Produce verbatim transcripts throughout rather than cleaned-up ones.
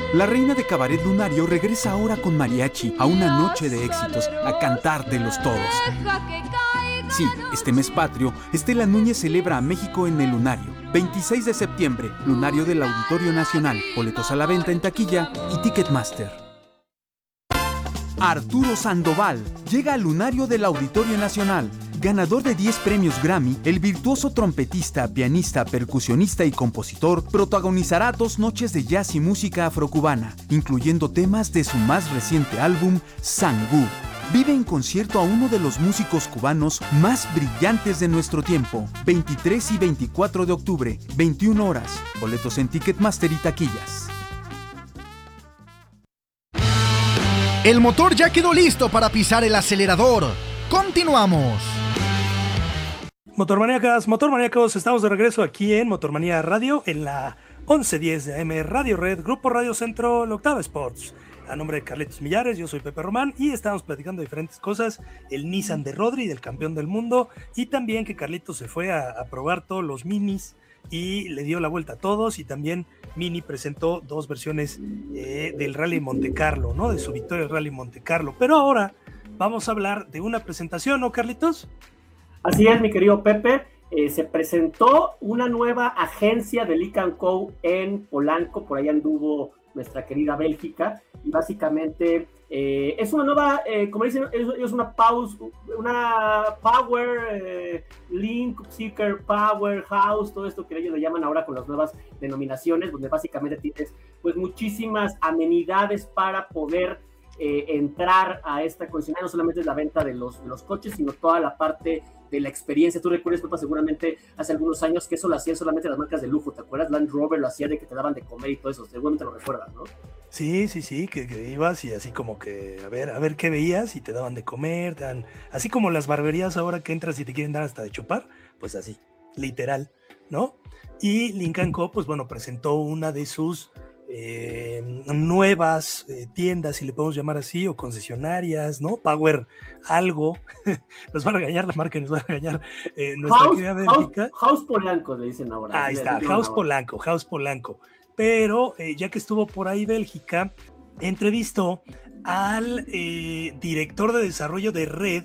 La reina de cabaret lunario regresa ahora con mariachi a una noche de éxitos, a cantártelos todos. Sí, este mes patrio, Estela Núñez celebra a México en el Lunario. veintiséis de septiembre, Lunario del Auditorio Nacional. Boletos a la venta en taquilla y Ticketmaster. Arturo Sandoval llega al Lunario del Auditorio Nacional. Ganador de diez premios Grammy, el virtuoso trompetista, pianista, percusionista y compositor protagonizará dos noches de jazz y música afrocubana, incluyendo temas de su más reciente álbum, Sangú. Vive en concierto a uno de los músicos cubanos más brillantes de nuestro tiempo. veintitrés y veinticuatro de octubre, veintiuna horas. Boletos en Ticketmaster y taquillas. El motor ya quedó listo para pisar el acelerador. Continuamos. Motormaníacas, Motormaníacos, estamos de regreso aquí en Motormanía Radio, en la once diez de A M Radio Red, Grupo Radio Centro, la Octava Sports. A nombre de Carlitos Millares, yo soy Pepe Román y estamos platicando diferentes cosas, el Nissan de Rodri, del campeón del mundo, y también que Carlitos se fue a, a probar todos los minis y le dio la vuelta a todos, y también Mini presentó dos versiones eh, del Rally Monte Carlo, ¿no? De su victoria del Rally Monte Carlo. Pero ahora vamos a hablar de una presentación, ¿no, Carlitos? Así es, mi querido Pepe. Eh, se presentó una nueva agencia de Lynk and Co en Polanco, por ahí anduvo nuestra querida Bélgica, y básicamente eh, es una nueva, eh, como dicen, es, es una pause, una Power, eh, Link, Seeker, Powerhouse, todo esto que ellos le llaman ahora con las nuevas denominaciones, donde básicamente tienes pues muchísimas amenidades para poder eh, entrar a esta concesionaria. No solamente es la venta de los, de los coches, sino toda la parte de la experiencia. Tú recuerdas, Pepa, seguramente hace algunos años que eso lo hacían solamente las marcas de lujo, ¿te acuerdas? Land Rover lo hacía de que te daban de comer y todo eso, seguramente lo recuerdas, ¿no? Sí, sí, sí, que, que ibas y así como que a ver, a ver qué veías y te daban de comer, te dan, así como las barberías ahora que entras y te quieren dar hasta de chupar, pues así, literal, ¿no? Y Lynk and Co, pues bueno, presentó una de sus Eh, nuevas eh, tiendas, si le podemos llamar así, o concesionarias, ¿no? Power algo, nos va a regañar la marca, nos va a regañar eh, nuestra House, querida Bélgica. House, House Polanco le dicen ahora. Ahí está, House ahora. Polanco, House Polanco. Pero eh, ya que estuvo por ahí Bélgica, entrevistó al eh, director de desarrollo de red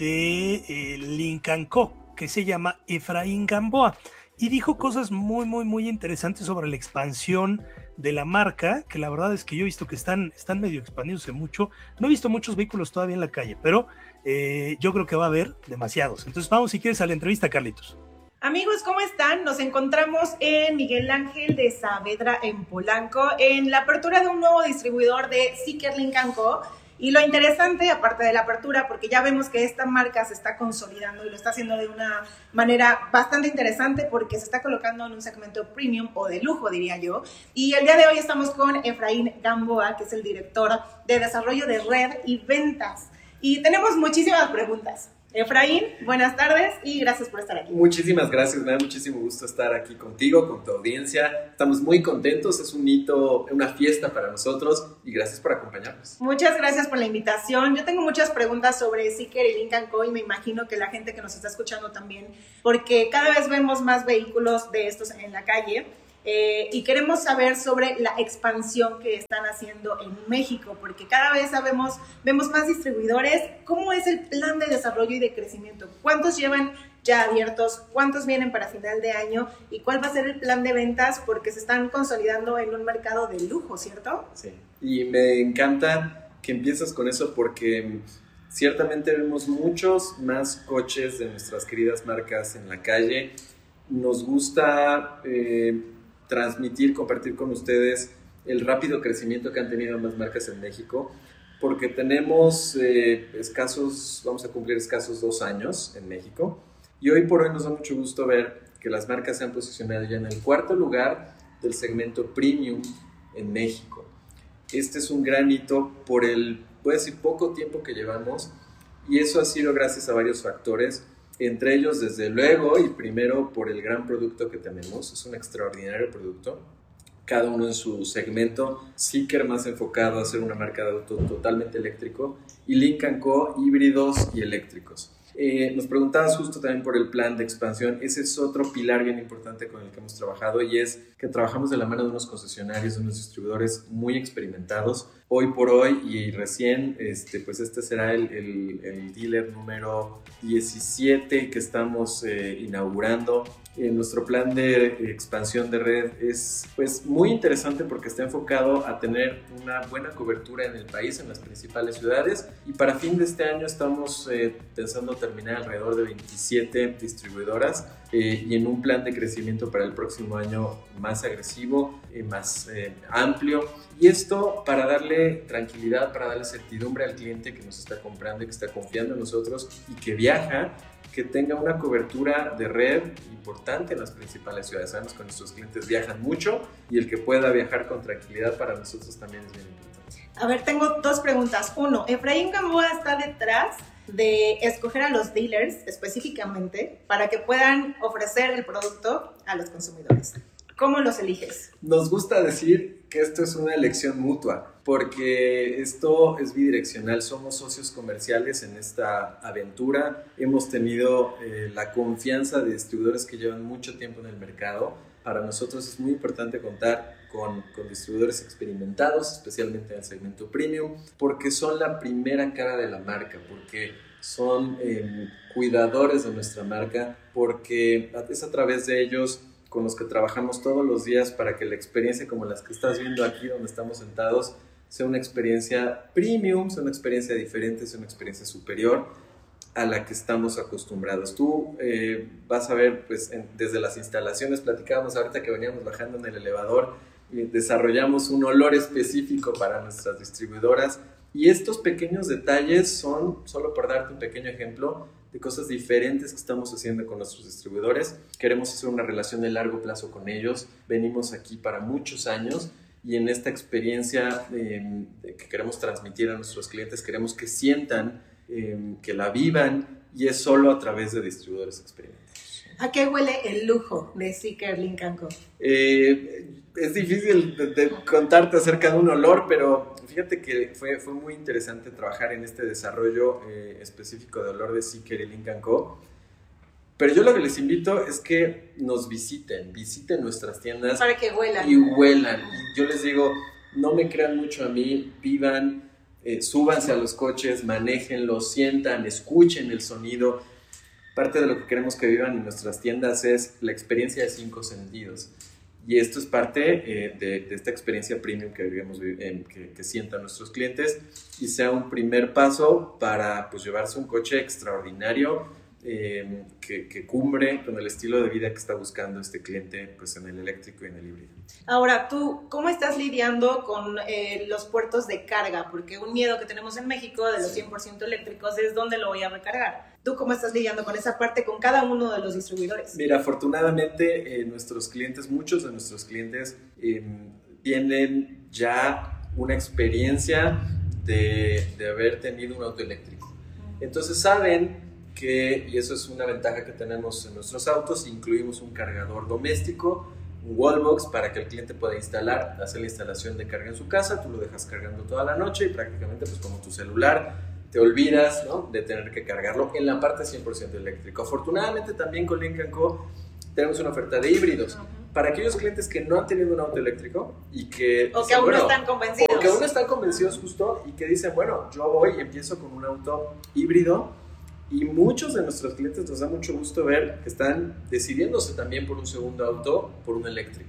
de eh, Lynk and Co, que se llama Efraín Gamboa, y dijo cosas muy, muy, muy interesantes sobre la expansión de la marca, que la verdad es que yo he visto que están, están medio expandiéndose mucho. No he visto muchos vehículos todavía en la calle, pero eh, yo creo que va a haber demasiados. Entonces vamos, si quieres, a la entrevista, Carlitos. Amigos, ¿cómo están? Nos encontramos en Miguel Ángel de Saavedra, en Polanco, en la apertura de un nuevo distribuidor de Seeker Lynk and Co. Y lo interesante, aparte de la apertura, porque ya vemos que esta marca se está consolidando y lo está haciendo de una manera bastante interesante, porque se está colocando en un segmento premium o de lujo, diría yo. Y el día de hoy estamos con Efraín Gamboa, que es el director de desarrollo de red y ventas. Y tenemos muchísimas preguntas. Efraín, buenas tardes y gracias por estar aquí. Muchísimas gracias, me da muchísimo gusto estar aquí contigo, con tu audiencia. Estamos muy contentos, es un hito, una fiesta para nosotros y gracias por acompañarnos. Muchas gracias por la invitación. Yo tengo muchas preguntas sobre Seeker y Lynk and Co y me imagino que la gente que nos está escuchando también, porque cada vez vemos más vehículos de estos en la calle. Eh, y queremos saber sobre la expansión que están haciendo en México, porque cada vez sabemos, vemos más distribuidores. ¿Cómo es el plan de desarrollo y de crecimiento? ¿Cuántos llevan ya abiertos? ¿Cuántos vienen para final de año? ¿Y cuál va a ser el plan de ventas? Porque se están consolidando en un mercado de lujo, ¿cierto? Sí, y me encanta que empiezas con eso porque ciertamente vemos muchos más coches de nuestras queridas marcas en la calle. Nos gusta Eh, transmitir, compartir con ustedes el rápido crecimiento que han tenido ambas marcas en México, porque tenemos eh, escasos, vamos a cumplir escasos dos años en México, y hoy por hoy nos da mucho gusto ver que las marcas se han posicionado ya en el cuarto lugar del segmento premium en México. Este es un gran hito por el, puedo decir, poco tiempo que llevamos, y eso ha sido gracias a varios factores. Entre ellos, desde luego, y primero por el gran producto que tenemos, es un extraordinario producto, cada uno en su segmento. Seeker más enfocado a ser una marca de auto totalmente eléctrico y Lynk and Co híbridos y eléctricos. Eh, nos preguntabas justo también por el plan de expansión. Ese es otro pilar bien importante con el que hemos trabajado, y es que trabajamos de la mano de unos concesionarios, de unos distribuidores muy experimentados. Hoy por hoy y recién, este, pues este será el, el, el dealer número diecisiete que estamos eh, inaugurando. Eh, nuestro plan de expansión de red es pues muy interesante porque está enfocado a tener una buena cobertura en el país, en las principales ciudades, y para fin de este año estamos eh, pensando terminar alrededor de veintisiete distribuidoras eh, y en un plan de crecimiento para el próximo año más agresivo, eh, más eh, amplio, y esto para darle tranquilidad, para darle certidumbre al cliente que nos está comprando y que está confiando en nosotros y que viaja, que tenga una cobertura de red importante en las principales ciudades. Sabemos que nuestros clientes viajan mucho y el que pueda viajar con tranquilidad para nosotros también es bien importante. A ver, tengo dos preguntas. Uno, Efraín Gamboa está detrás de escoger a los dealers específicamente para que puedan ofrecer el producto a los consumidores. ¿Cómo los eliges? Nos gusta decir que esto es una elección mutua, porque esto es bidireccional. Somos socios comerciales en esta aventura. Hemos tenido eh, la confianza de distribuidores que llevan mucho tiempo en el mercado. Para nosotros es muy importante contar con, con distribuidores experimentados, especialmente en el segmento premium, porque son la primera cara de la marca, porque son eh, cuidadores de nuestra marca, porque es a través de ellos con los que trabajamos todos los días para que la experiencia como las que estás viendo aquí donde estamos sentados sea una experiencia premium, sea una experiencia diferente, sea una experiencia superior a la que estamos acostumbrados. Tú eh, vas a ver, pues en, desde las instalaciones, platicábamos ahorita que veníamos bajando en el elevador, y desarrollamos un olor específico para nuestras distribuidoras, y estos pequeños detalles son, solo por darte un pequeño ejemplo, de cosas diferentes que estamos haciendo con nuestros distribuidores. Queremos hacer una relación de largo plazo con ellos, venimos aquí para muchos años, y en esta experiencia eh, que queremos transmitir a nuestros clientes, queremos que sientan, eh, que la vivan, y es solo a través de distribuidores experimentados. ¿A qué huele el lujo de Zeekr Lynk and Co? Eh, es difícil de, de contarte acerca de un olor, pero fíjate que fue, fue muy interesante trabajar en este desarrollo eh, específico de olor de Zeekr y Lynk and Co. Pero yo lo que les invito es que nos visiten, visiten nuestras tiendas. Para que huelan. Y huelan. Y yo les digo, no me crean mucho a mí, vivan, eh, súbanse a los coches, manéjenlos, sientan, escuchen el sonido. Parte de lo que queremos que vivan en nuestras tiendas es la experiencia de cinco sentidos. Y esto es parte eh, de, de esta experiencia premium que, digamos, eh, que, que sientan nuestros clientes, y sea un primer paso para pues, llevarse un coche extraordinario eh, que, que cumbre con el estilo de vida que está buscando este cliente pues, en el eléctrico y en el híbrido. Ahora, ¿tú cómo estás lidiando con eh, los puertos de carga? Porque un miedo que tenemos en México de los cien por ciento eléctricos es dónde lo voy a recargar. ¿Tú cómo estás lidiando con esa parte con cada uno de los distribuidores? Mira, afortunadamente eh, nuestros clientes, muchos de nuestros clientes eh, tienen ya una experiencia de, de haber tenido un auto eléctrico. Entonces saben que, y eso es una ventaja que tenemos en nuestros autos, incluimos un cargador doméstico, un wallbox para que el cliente pueda instalar, hacer la instalación de carga en su casa, tú lo dejas cargando toda la noche y prácticamente pues como tu celular, te olvidas, ¿no?, de tener que cargarlo en la parte cien por ciento eléctrico. Afortunadamente también con Lynk and Co tenemos una oferta de híbridos. Uh-huh. Para aquellos clientes que no han tenido un auto eléctrico y que... O dicen, que aún bueno, no están convencidos. O que aún no están convencidos justo y que dicen, bueno, yo voy y empiezo con un auto híbrido, y muchos de nuestros clientes nos da mucho gusto ver que están decidiéndose también por un segundo auto, por un eléctrico.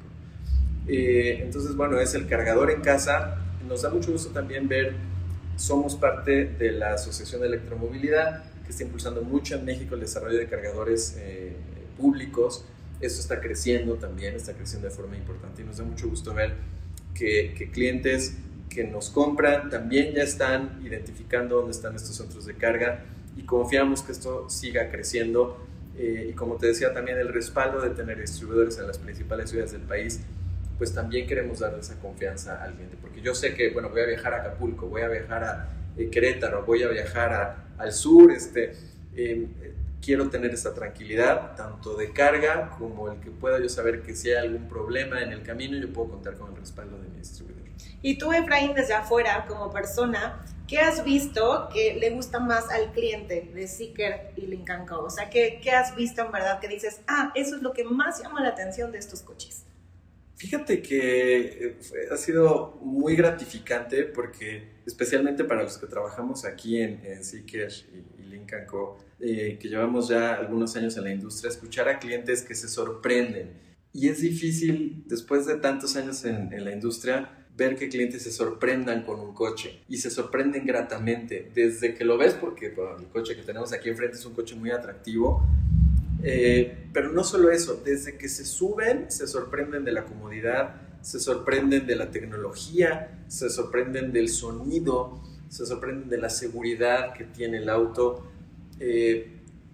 Eh, entonces, bueno, es el cargador en casa. Nos da mucho gusto también ver, somos parte de la Asociación de Electromovilidad, que está impulsando mucho en México el desarrollo de cargadores eh, públicos. Eso está creciendo también, está creciendo de forma importante, y nos da mucho gusto ver que, que clientes que nos compran también ya están identificando dónde están estos centros de carga, y confiamos que esto siga creciendo. Eh, y como te decía, también el respaldo de tener distribuidores en las principales ciudades del país, pues también queremos darle esa confianza al cliente, porque yo sé que, bueno, voy a viajar a Acapulco, voy a viajar a eh, Querétaro, voy a viajar a, al sur, este, eh, quiero tener esa tranquilidad, tanto de carga como el que pueda yo saber que si hay algún problema en el camino, yo puedo contar con el respaldo de mi distribuidor. Y tú, Efraín, desde afuera, como persona, ¿qué has visto que le gusta más al cliente de Zeekr y Lynk and Co? O sea, ¿qué, ¿qué has visto en verdad que dices, ah, eso es lo que más llama la atención de estos coches? Fíjate que ha sido muy gratificante porque, especialmente para los que trabajamos aquí en, en Zeekr y, y Lynk and Co, eh, que llevamos ya algunos años en la industria, escuchar a clientes que se sorprenden. Y es difícil, después de tantos años en, en la industria, ver que clientes se sorprendan con un coche y se sorprenden gratamente desde que lo ves, porque bueno, el coche que tenemos aquí enfrente es un coche muy atractivo. Eh, pero no solo eso, desde que se suben se sorprenden de la comodidad, se sorprenden de la tecnología, se sorprenden del sonido, se sorprenden de la seguridad que tiene el auto, eh,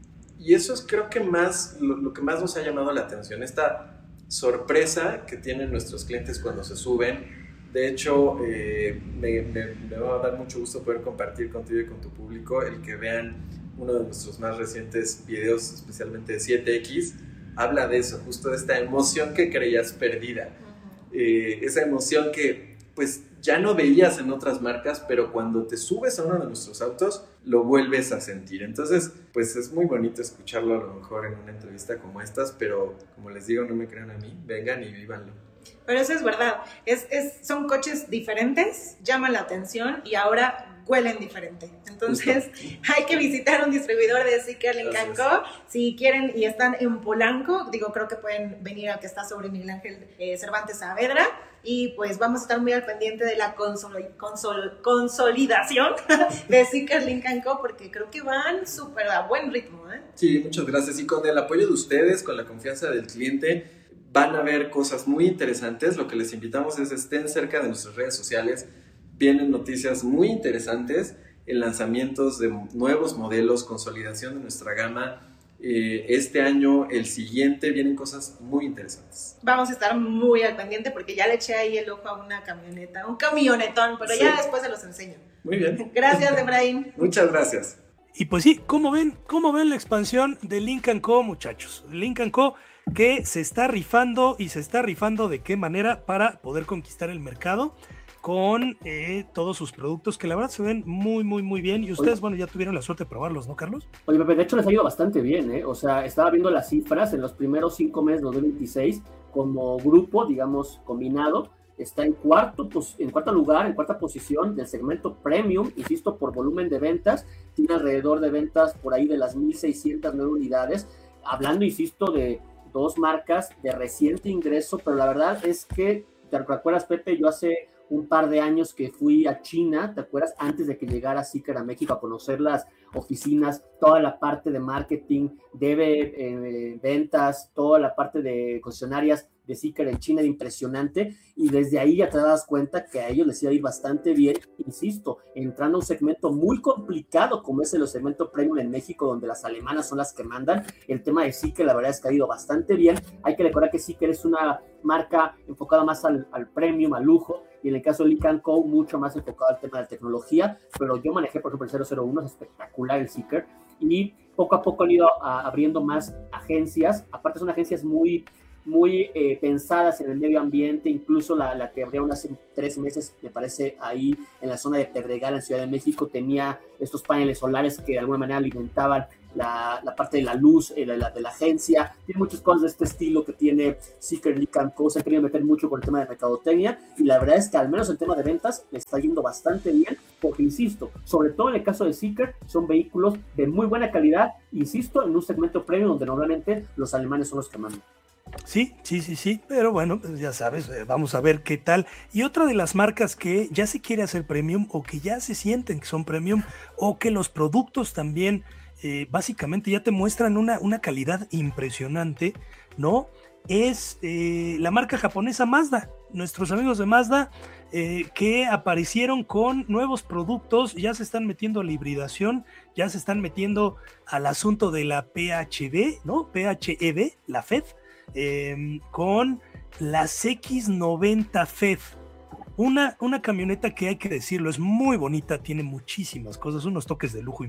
y eso es creo que más lo, lo que más nos ha llamado la atención, esta sorpresa que tienen nuestros clientes cuando se suben. De hecho, eh, me, me, me va a dar mucho gusto poder compartir contigo y con tu público el que vean uno de nuestros más recientes videos, especialmente de siete equis, habla de eso, justo de esta emoción que creías perdida. Uh-huh. Eh, esa emoción que pues ya no veías en otras marcas, pero cuando te subes a uno de nuestros autos, lo vuelves a sentir. Entonces, pues es muy bonito escucharlo a lo mejor en una entrevista como estas, pero como les digo, no me crean a mí, vengan y vívanlo. Pero eso es verdad, es, es, son coches diferentes, llaman la atención y ahora huelen diferente. Entonces hay que visitar un distribuidor de Zeekr Lynk and Co. Si quieren y están en Polanco, digo, creo que pueden venir al que está sobre Miguel Ángel eh, Cervantes Saavedra, y pues vamos a estar muy al pendiente de la consol, consol, consolidación de Zeekr Lynk and Co, porque creo que van súper a buen ritmo, ¿eh? Sí, muchas gracias, y con el apoyo de ustedes, con la confianza del cliente, van a ver cosas muy interesantes. Lo que les invitamos es estén cerca de nuestras redes sociales. Vienen noticias muy interesantes, en lanzamientos de nuevos modelos, consolidación de nuestra gama. Eh, este año, el siguiente, vienen cosas muy interesantes. Vamos a estar muy al pendiente porque ya le eché ahí el ojo a una camioneta, un camionetón, pero sí, ya después se los enseño. Muy bien. Gracias, Efraín. Muchas gracias. Y pues sí, ¿cómo ven? ¿Cómo ven la expansión de Lynk and Co, muchachos? Lynk and Co que se está rifando, y se está rifando de qué manera para poder conquistar el mercado con eh, todos sus productos que la verdad se ven muy, muy, muy bien. Y ustedes, Oye. bueno, ya tuvieron la suerte de probarlos, ¿no, Carlos? Oye, Pepe, de hecho les ha ido bastante bien, ¿eh? O sea, estaba viendo las cifras en los primeros cinco meses de dos mil veintiséis como grupo, digamos, combinado. Está en cuarto, pues, en cuarto lugar, en cuarta posición del segmento premium, insisto, por volumen de ventas. Tiene alrededor de ventas por ahí de las mil seiscientas nueve unidades. Hablando, insisto, de dos marcas de reciente ingreso, pero la verdad es que, ¿te acuerdas, Pepe? Yo hace un par de años que fui a China, ¿te acuerdas? Antes de que llegara Zeekr a México, a conocer las oficinas, toda la parte de marketing, de eh, ventas, toda la parte de concesionarias de Zeekr en China, era impresionante, y desde ahí ya te das cuenta que a ellos les iba a ir bastante bien, insisto, entrando a un segmento muy complicado como es el segmento premium en México, donde las alemanas son las que mandan. El tema de Zeekr, la verdad es que ha ido bastante bien. Hay que recordar que Zeekr es una marca enfocada más al, al premium, al lujo, y en el caso de Lynk and Co, mucho más enfocado al tema de tecnología, pero yo manejé, por ejemplo, el cero cero uno, es espectacular el Zeekr, y poco a poco han ido a, abriendo más agencias. Aparte son agencias muy muy eh, pensadas en el medio ambiente, incluso la, la que abrieron hace tres meses, me parece, ahí en la zona de Pedregal, en Ciudad de México, tenía estos paneles solares que de alguna manera alimentaban la, la parte de la luz eh, de, la, de la agencia. Tiene muchas cosas de este estilo que tiene Zeekr Lynk and Co. Se ha querido meter mucho con el tema de mercadotecnia, y la verdad es que al menos el tema de ventas le está yendo bastante bien, porque insisto, sobre todo en el caso de Zeekr, son vehículos de muy buena calidad, insisto, en un segmento premium donde normalmente los alemanes son los que mandan. Sí, sí, sí, sí, pero bueno, pues ya sabes, eh, vamos a ver qué tal. Y otra de las marcas que ya se quiere hacer premium, o que ya se sienten que son premium, o que los productos también eh, básicamente ya te muestran una, una calidad impresionante, ¿no? Es eh, la marca japonesa Mazda. Nuestros amigos de Mazda eh, que aparecieron con nuevos productos, ya se están metiendo a la hibridación, ya se están metiendo al asunto de la P H D, ¿no? P H E V, la F E D. Eh, con las X noventa F E D, una, una camioneta que hay que decirlo, es muy bonita, tiene muchísimas cosas, unos toques de lujo